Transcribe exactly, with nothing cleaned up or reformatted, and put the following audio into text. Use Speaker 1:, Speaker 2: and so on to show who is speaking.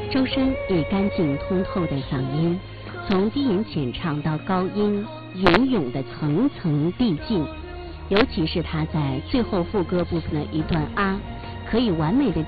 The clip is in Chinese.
Speaker 1: 周深以干净通透的嗓音，从低吟浅唱到高音吟咏的层层递进，尤其是他在最后副歌部分的一段啊，可以完美的